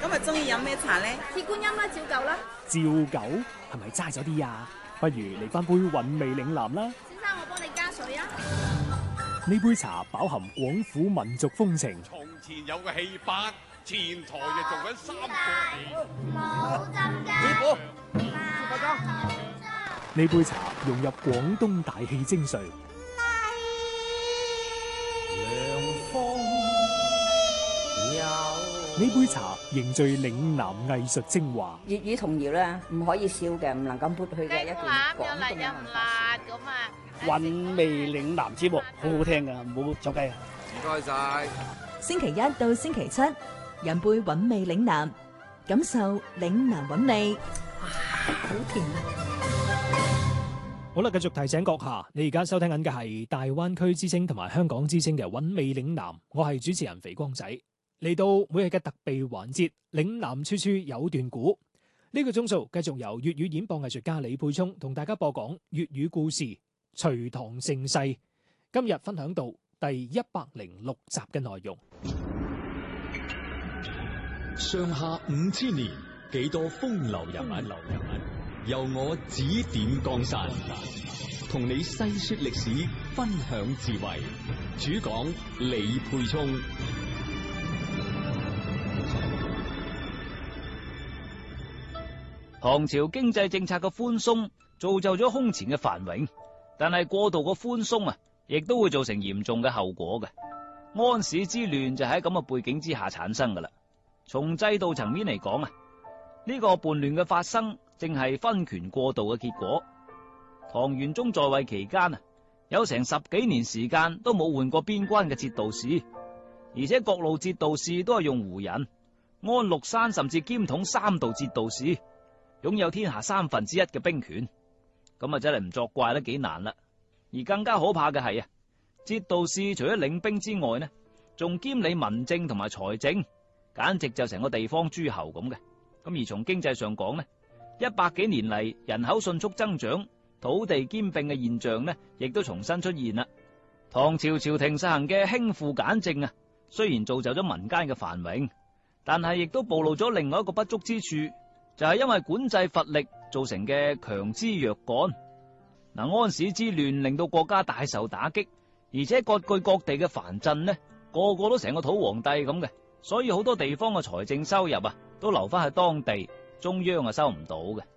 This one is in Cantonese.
今日中意飲咩茶咧？ 鐵觀音啦，照舊啦。 照舊係咪齋咗啲啊？不如嚟翻杯韻味嶺南啦。 先生，我幫你加水啊。 呢杯茶飽含廣府民族風情。 從前有個戲班，前台就做緊三個冇浸㗎。 師傅， 呢杯茶融入廣東大氣精髓。呢杯茶凝聚嶺南藝術精華。 粵語童謠咧，唔可以少嘅，唔能夠抹去嘅一段廣東嘅文化。 韻味嶺南節目好好聽噶，唔好走雞啊！ 唔該晒。 星期一到星期七，飲杯韻味嶺南，感受嶺南韻味。哇，好甜啊！ 好啦，繼續提醒閣下，你而家收聽緊嘅係大灣區之聲同埋香港之聲嘅韻味嶺南，我係主持人肥光仔。嚟到每日嘅特備環節，嶺南處處有段古。呢個鐘數繼續由粵語演播藝術家李沛聰同大家播講粵語故事《隋唐盛世》。今日分享到第106集嘅內容。 上下5000年，幾多風流人物，由我指點江山，同你細說歷史，分享智慧。主講李沛聰。 唐朝經濟政策嘅寬鬆造就咗空前嘅繁榮，但係過度嘅寬鬆亦都會造成嚴重嘅後果嘅。安史之亂就喺咁嘅背景之下產生噶啦。從制度層面嚟講呢個叛亂嘅發生正係分權過度嘅結果。唐玄宗在位期間有成10幾年時間都冇換過邊關嘅節度使，而且各路節度使都係用胡人。安祿山甚至兼統3道節度使，擁有天下1/3嘅兵權，咁真係唔作怪都幾難啦。而更加可怕嘅係節度使除咗領兵之外仲兼理民政同埋財政，簡直就成個地方諸侯咁嘅。咁而從經濟上講100幾年嚟人口迅速增長，土地兼併嘅現象亦都重新出現啦。唐朝朝廷實行嘅輕賦簡政雖然造就咗民間嘅繁榮，但係亦都暴露咗另外一個不足之處，就係因為管制乏力造成嘅強枝弱幹。安史之亂令到國家大受打擊，而且各據各地嘅藩鎮個個都成個土皇帝咁嘅，所以好多地方嘅財政收入都留翻喺當地，中央收唔到嘅。